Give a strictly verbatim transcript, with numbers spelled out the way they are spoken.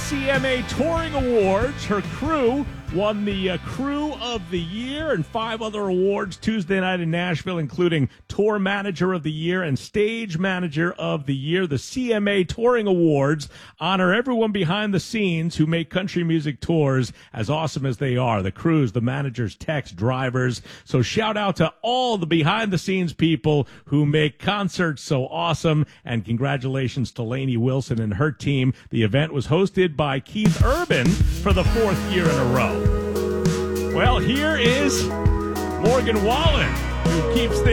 C M A Touring Awards. Her crew won the uh, Crew of the Year and five other awards Tuesday night in Nashville, including Tour Manager of the Year and Stage Manager of the Year. The C M A Touring Awards honor everyone behind the scenes who make country music tours as awesome as they are. The crews, the managers, techs, drivers. So shout out to all the behind-the-scenes people who make concerts so awesome, and congratulations to Lainey Wilson and her team. The event was hosted by Keith Urban for the fourth year in a row. Well, here is Morgan Wallen, who keeps things